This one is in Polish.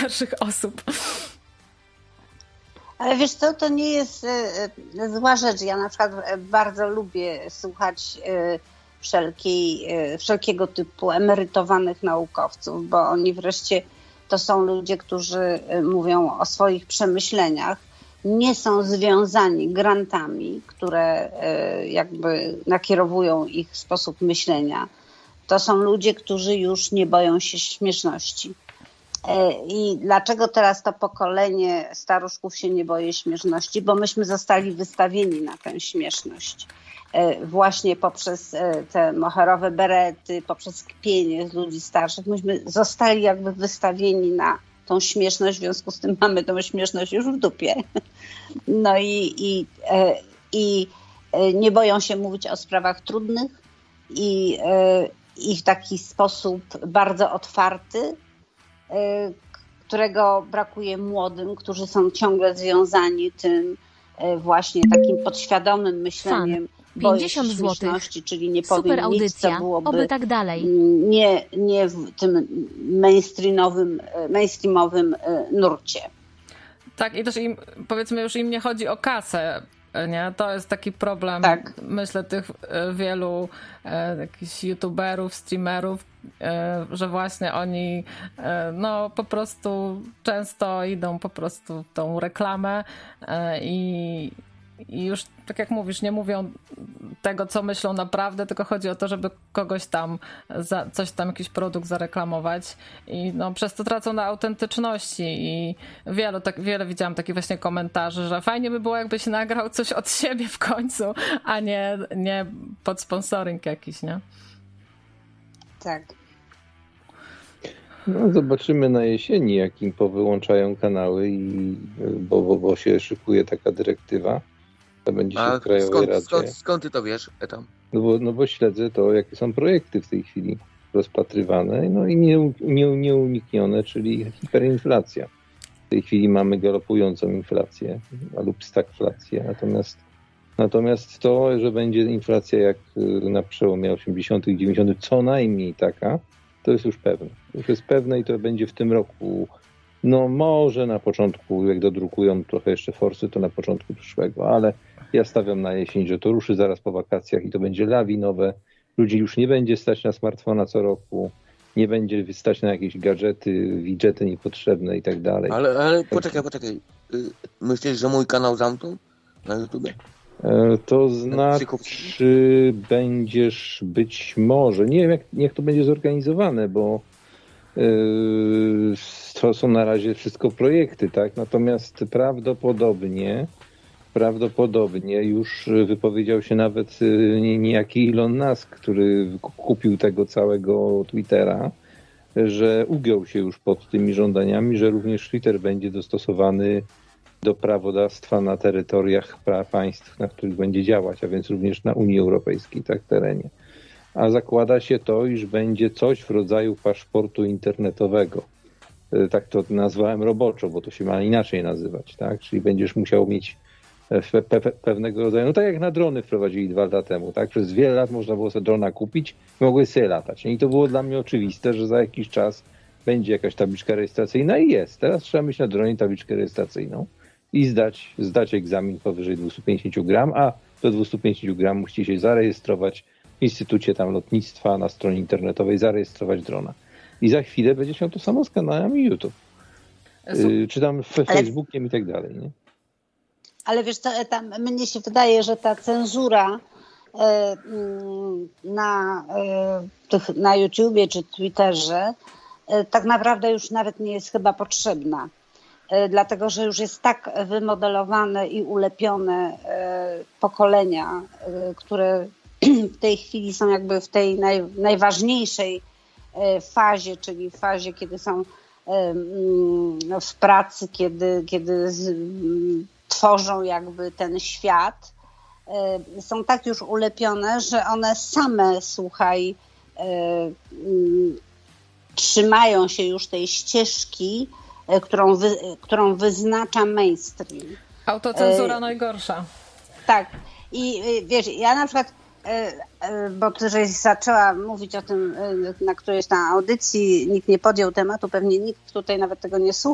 starszych osób. Ale wiesz co, to nie jest zła rzecz. Ja na przykład bardzo lubię słuchać wszelkiego typu emerytowanych naukowców, bo oni wreszcie to są ludzie, którzy mówią o swoich przemyśleniach, nie są związani grantami, które jakby nakierowują ich sposób myślenia. To są ludzie, którzy już nie boją się śmieszności. I dlaczego teraz to pokolenie staruszków się nie boi śmieszności? Bo myśmy zostali wystawieni na tę śmieszność. Właśnie poprzez te moherowe berety, poprzez kpienie z ludzi starszych. Myśmy zostali jakby wystawieni na tą śmieszność, w związku z tym mamy tą śmieszność już w dupie. No i nie boją się mówić o sprawach trudnych i w taki sposób bardzo otwarty, którego brakuje młodym, którzy są ciągle związani tym właśnie takim podświadomym myśleniem. 50 zł. Czyli nie Super powiem audycja. nic, co byłoby Oby tak dalej. Nie w tym mainstreamowym nurcie. Tak, i też powiedzmy już im nie chodzi o kasę, nie? To jest taki problem, tak. Myślę, tych wielu jakichś youtuberów, streamerów, że właśnie oni no po prostu często idą po prostu w tą reklamę i już, tak jak mówisz, nie mówią tego, co myślą naprawdę, tylko chodzi o to, żeby kogoś tam, coś tam, jakiś produkt zareklamować i no, przez to tracą na autentyczności i wiele widziałam takich właśnie komentarzy, że fajnie by było, jakbyś nagrał coś od siebie w końcu, a nie pod sponsoring jakiś, nie? Tak. No, zobaczymy na jesieni, jak im powyłączają kanały, bo się szykuje taka dyrektywa. To będzie się w Krajowej Radzie. Skąd ty to wiesz, Etam? No bo śledzę to, jakie są projekty w tej chwili rozpatrywane, no i nieuniknione, czyli hiperinflacja. W tej chwili mamy galopującą inflację lub stagflację, natomiast to, że będzie inflacja jak na przełomie 80., 90., co najmniej taka, to jest już pewne. Już jest pewne i to będzie w tym roku. No może na początku, jak dodrukują trochę jeszcze forsy, to na początku przyszłego, ale ja stawiam na jesień, że to ruszy zaraz po wakacjach i to będzie lawinowe. Ludzi już nie będzie stać na smartfona co roku, nie będzie stać na jakieś gadżety, widżety niepotrzebne i tak dalej. Ale poczekaj. Myślisz, że mój kanał zamkną na YouTube? To znaczy będziesz być może, nie wiem jak to będzie zorganizowane, bo to są na razie wszystko projekty, tak? Natomiast prawdopodobnie już wypowiedział się nawet niejaki Elon Musk, który kupił tego całego Twittera, że ugiął się już pod tymi żądaniami, że również Twitter będzie dostosowany do prawodawstwa na terytoriach państw, na których będzie działać, a więc również na Unii Europejskiej, tak, terenie. A zakłada się to, iż będzie coś w rodzaju paszportu internetowego. Tak to nazwałem roboczo, bo to się ma inaczej nazywać, tak? Czyli będziesz musiał mieć pewnego rodzaju, no tak jak na drony wprowadzili 2 lata temu, tak? Przez wiele lat można było sobie drona kupić i mogłeś sobie latać. I to było dla mnie oczywiste, że za jakiś czas będzie jakaś tabliczka rejestracyjna i jest. Teraz trzeba mieć na dronie tabliczkę rejestracyjną i zdać egzamin powyżej 250 gram, a do 250 gram musicie się zarejestrować w Instytucie tam Lotnictwa na stronie internetowej, zarejestrować drona. I za chwilę będzie się to samo z kanałami YouTube. Czy tam Facebookiem i tak dalej, nie? Ale wiesz co, tam mnie się wydaje, że ta cenzura na YouTubie czy Twitterze tak naprawdę już nawet nie jest chyba potrzebna. Dlatego, że już jest tak wymodelowane i ulepione pokolenia, które w tej chwili są jakby w tej najważniejszej fazie, czyli w fazie, kiedy są w pracy, kiedy tworzą jakby ten świat, są tak już ulepione, że one same, słuchaj, trzymają się już tej ścieżki, którą wyznacza mainstream. Autocenzura najgorsza. Tak. I wiesz, ja na przykład, bo ty żeś zaczęła mówić o tym na którejś tam audycji, nikt nie podjął tematu, pewnie nikt tutaj nawet tego nie słucha,